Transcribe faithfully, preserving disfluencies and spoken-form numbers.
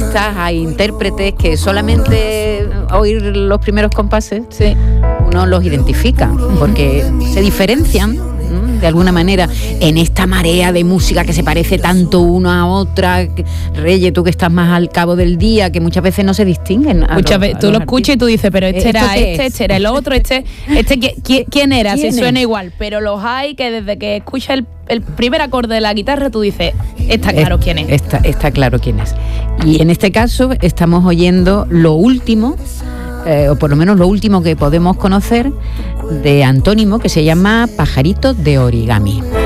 artistas, hay intérpretes que solamente oír los primeros compases, sí, uno los identifica, porque se diferencian, ¿no?, de alguna manera en esta marea de música que se parece tanto una a otra. Reyes, tú que estás más al cabo del día, que muchas veces no se distinguen. Muchas veces tú lo escuchas y tú dices, pero este era este, este era el otro, este, este ¿quién, quién era? ¿Quién si es? Suena igual, pero los hay que desde que escuchas el, el primer acorde de la guitarra tú dices, está claro es, quién es. Está, está claro quién es. Y en este caso estamos oyendo lo último, eh, o por lo menos lo último que podemos conocer de Antónimo, que se llama Pajarito de Origami.